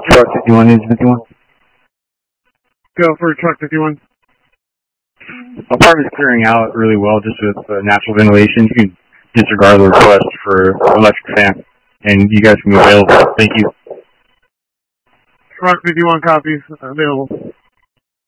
Truck 51 is 51. Go for truck 51. Apartment's clearing out really well just with natural ventilation. You can disregard the request for electric fan, and you guys can be available. Thank you. Truck 51 copies available.